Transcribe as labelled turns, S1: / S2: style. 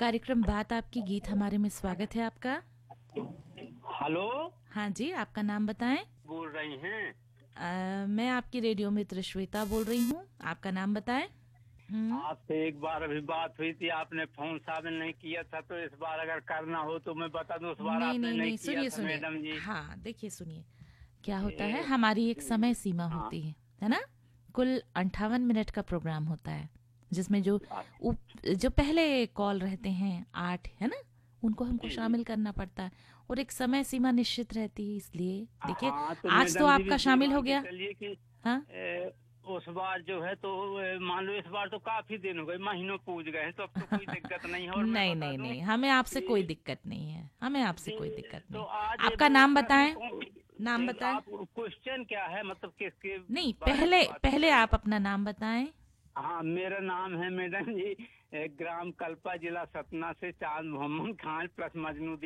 S1: कार्यक्रम बात आपकी गीत हमारे में स्वागत है आपका।
S2: हेलो,
S1: हाँ जी, आपका नाम बताएं।
S2: बोल रही हैं?
S1: मैं आपकी रेडियो मित्र श्वेता बोल रही हूँ। आपका नाम बताएं।
S2: आपसे एक बार अभी बात हुई थी, आपने फोन शामिल नहीं किया था, तो इस बार अगर करना हो तो मैं बता दूं, उस बार
S1: नहीं
S2: आपने
S1: नहीं
S2: नहीं
S1: नहीं,
S2: किया
S1: सुनिए
S2: था
S1: सुनिए।
S2: मैडम जी।
S1: हाँ देखिए, सुनिए क्या होता है,
S2: ए,
S1: हमारी एक समय सीमा
S2: हाँ।
S1: होती है ना। कुल 58 मिनट का प्रोग्राम होता है, जिसमें जो पहले कॉल रहते हैं 8 है ना, उनको हमको
S2: जी जी।
S1: शामिल करना पड़ता है और एक समय सीमा निश्चित रहती है। इसलिए देखिए,
S2: हाँ तो
S1: आज तो
S2: मैडम जी भी
S1: आपका
S2: ये
S1: शामिल हो
S2: मान के
S1: गया।
S2: चलिए कि
S1: हाँ,
S2: उस बार जो है तो मान लो इस बार तो काफी दिन हो गए, महीनों पूज गए हैं, तो अब तो कोई दिक्कत नहीं है। और मैं
S1: नहीं
S2: बता
S1: नहीं
S2: दूं
S1: नहीं, हमें आपसे कोई
S2: कि
S1: दिक्कत नहीं है, हमें आपसे कोई दिक्कत
S2: तो
S1: नहीं।
S2: आज
S1: आपका
S2: वो
S1: नाम
S2: प्रश्न
S1: बताएं। नाम बताएं।
S2: आप क्वेश्चन क्या है, मतलब किसके
S1: नहीं,
S2: बारे में
S1: पहले
S2: बात
S1: पहले
S2: करें?
S1: आप अपना नाम बताएं।
S2: हाँ, मेरा नाम है मैडम जी ग्राम कल्पा, जिला सतना से चांद मोहम्मद खान प्लस मजनू